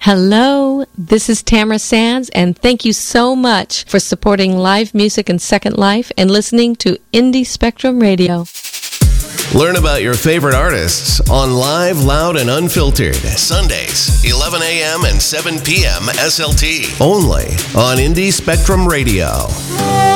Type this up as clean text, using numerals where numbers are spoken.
Hello, this is Tamara Sands, and thank you so much for supporting live music and Second Life and listening to Indie Spectrum Radio. Learn about your favorite artists on Live, Loud, and Unfiltered, Sundays, 11 a.m. and 7 p.m. SLT, only on Indie Spectrum Radio.